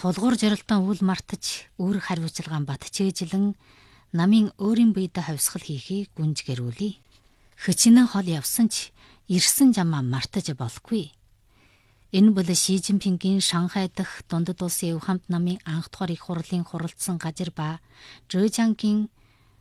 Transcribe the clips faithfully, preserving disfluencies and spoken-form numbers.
Тулгуур жаргалтан үл мартаж, үүрэг хариуцлагаан батчээжлэн намын өөрийн биедээ хавьсгал хийхийг гүнжгэрүүлье. Хичнээн хол явсан ч ирсэн жамаа мартаж болохгүй. Энэ бол Ши Цзиньпингийн Шанхай дахь Дундад улсын өв хамт намын анх дугаар их хурлын хуралдсан газар ба Зhejiangгийн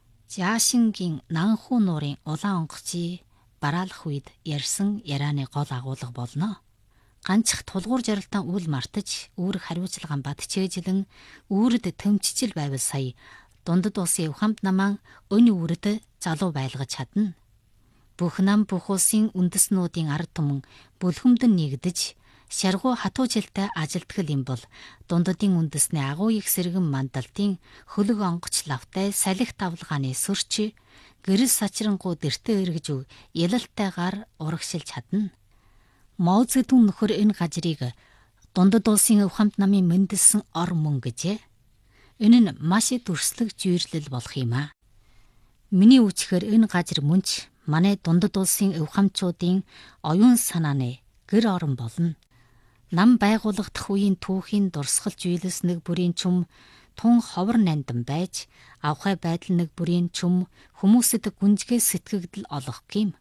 Jiaxingгийн Нанху нуурын улаан онгоцыг бараалах үед ярьсан ярианы гол агуулга болно. Ганцх тулгуур жаргалтан үл мартаж, үүрэг хариуцлагаан батчээжлэн үүрэд төмчжил байвал сая Дундад улсын өв хамт намаа өн үүрэд залуу байлгаж чадна. Бүх нам бүх улсын үндэснүүдийн ард түмэн бүлхэмдэн нэгдэж шаргуу хатуужилтай ажилтгал юм бол дундадын үндэсний агуу их сэргэн мандалтын хөлөг онгоч лавтай салхи тавлгааны сөрч гэрэл сачрангуу дэртэ эргэж ялалтайгаар урагшилж чадна. Мао Цзэдун нөхөр энэ газрыг Дундад улсын өв хамт намын мэндэлсэн ор мөн гэжээ. Энэ нь маш дүрслэг жүйрлэл болох юм аа. Миний үчгээр энэ газар мөнч манай Дундад улсын өв хамтчуудын оюун санааны гэр орон болно. Нам байгуулагдах үеийн түүхийн дурсгал жийлс нэг бүрийн чүм тун ховор нандин байж авхай байдал нэг бүрийн чүм хүмүүсэд гүнжгээ сэтгэгдэл олох гим.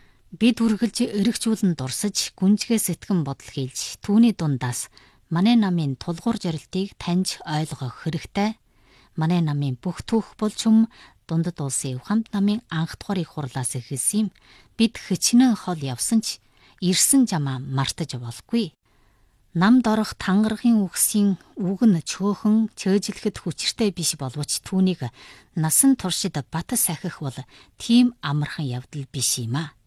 Бид үргэлж эргчүүлэн дурсаж гүнжгээ сэтгэн бодол хийлж түүний дундаас манай намын тулгуур жаргалтыг таньж ойлгох хэрэгтэй. Манай намын бүх түүх бол чүм Дундад улсын өв хамт намын анх дугаар их хурлаас эхэлсэн юм. Бид хичнээн хол явсан ч ирсэн жамаа мартаж болохгүй. Намд орох тангаргийн үгсийн үг нь чөөхөн чөөжлөхөд хүчтэй биш боловч түүнийг насан туршид бат сахих бол тийм амархан явдал биш юм аа.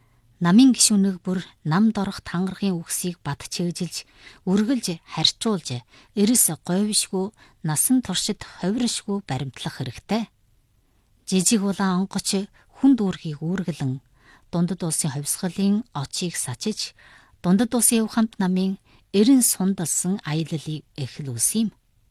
Намын гишүүнэг бүр намд орох тангаргийн үгсийг бат чөөжилж, үргэлж харьцуулж, эрс говьшгүй, насан туршид ховиршгүй баримтлах хэрэгтэй. Жижиг улаан онгоч хүн дүүргийг үүргэлэн Дундад улсын хавьсгалын очийг сачиж, Дундад улсын өв хамт намын эрен сундалсан аяллыг эхлүүлсэн юм.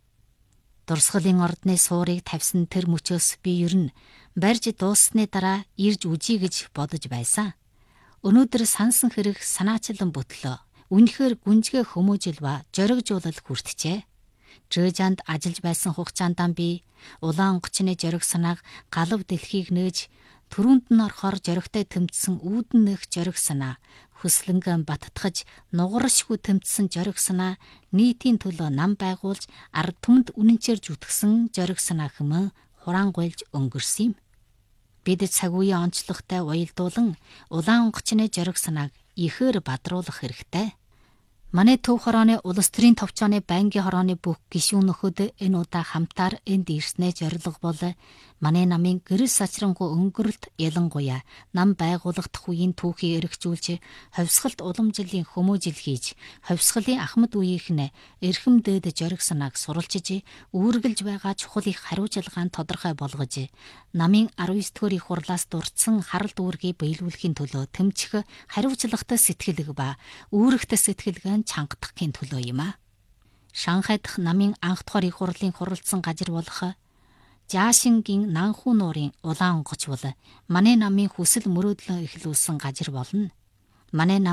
Дурсгалын ордны суурийг тавьсан тэр мөчөөс би ер нь барьж дууссаны дараа ирж үзье гэж бодож байсан. Өнөөдөр сансан хэрэг санаачлан бүтлөө. Үнэхээр гүнжгээ хүмүүжил ба жоригжуулал хүртжээ. Зhejiangд ажиллаж байсан хугацаанд би улаан онгоцны жориг санааг галав дэлхийг нээж түрүүнд нь орохоор жоригтой тэмцсэн үүдэн нэх жориг санаа, хөслөнгөн баттгаж нугаршгүй тэмцсэн жориг санаа, нийтийн төлөө нам байгуулж ард түмэнд үнэнчээр зүтгсэн жориг санаа хэмээн хураангуйлж өнгөрсөн юм. Бид цаг үеийн онцлогтой уялдуулан улаан онгоцны жориг санааг ихээр бадруулах хэрэгтэй. Манай төв хорооны улс төрийн товчооны байнгын хорооны бүх гишүүн нөхөд энэ удаа хамтаар энд ирснээ зорилго бол манай намын гэрэл сачрангуй өнгөрөлт ялангуяа нам байгуулагдах үеийн түүхийг эргчүүлж, ховьсгалт уламжлалын хүмүүжил хийж, ховьсгалын ахмад үеийнх нь эрхэм дээд жориг санааг суралцж, үүргэлж байгаа чухал их хариуцлагаан тодорхой болгож, намын арван девять дугаар их хурлаас дурдсан харалт үүргийг биелүүлэхийн төлөө тэмцэх хариуцлагатай сэтгэлэг ба үүрэгтэй сэтгэлгэн чангадахын төлөө юм аа. Шанхай дахь намын анх дугаар их хурлын хуралдсан газар болох Jiaxingгийн Нанху нуурын улаан онгоц бол манай намын хүсэл мөрөөдлөн эхлүүлсэн газар болно. Манай